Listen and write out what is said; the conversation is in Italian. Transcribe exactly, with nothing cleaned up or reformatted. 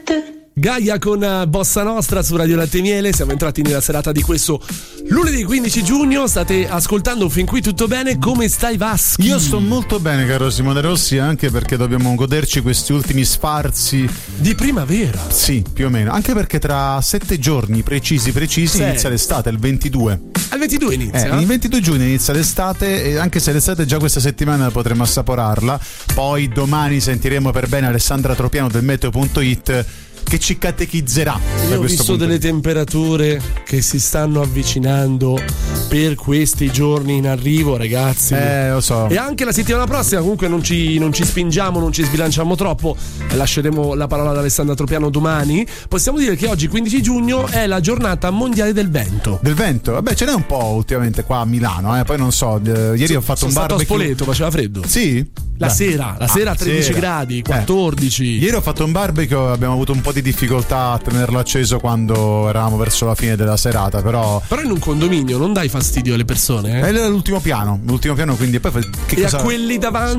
Gaia con Bossa Nostra su Radio Latte e Miele. Siamo entrati nella serata di questo lunedì quindici giugno. State ascoltando fin qui tutto bene. Come stai, Vaschi? Io sto molto bene, caro Simone Rossi, anche perché dobbiamo goderci questi ultimi sfarzi di primavera. Sì, più o meno. Anche perché tra sette giorni precisi precisi Sei. inizia l'estate, il ventidue. Al ventidue inizia? Eh, il ventidue giugno inizia l'estate, e anche se l'estate già questa settimana potremo assaporarla. Poi domani sentiremo per bene Alessandra Tropiano del Meteo punto it che ci catechizzerà. Io ho visto delle temperature che si stanno avvicinando per questi giorni in arrivo, ragazzi. Eh, lo so. E anche la settimana prossima. Comunque non ci, non ci spingiamo, non ci sbilanciamo troppo. Lasceremo la parola ad Alessandra Tropiano domani. Possiamo dire che oggi, quindici giugno, è la giornata mondiale del vento. Del vento? Vabbè, ce n'è un po' ultimamente qua a Milano, eh. Poi non so, eh, ieri sì, ho fatto sono un barbecue. stato a Spoleto, faceva freddo. Sì? La Beh. sera, la sera ah, tredici sera. gradi, quattordici. Eh. Ieri ho fatto un barbecue, abbiamo avuto un po' di difficoltà a tenerlo acceso quando eravamo verso la fine della serata, però Però in un condominio non dai fastidio alle persone, eh? È l'ultimo piano, l'ultimo piano, quindi poi che e cosa... a quelli davanti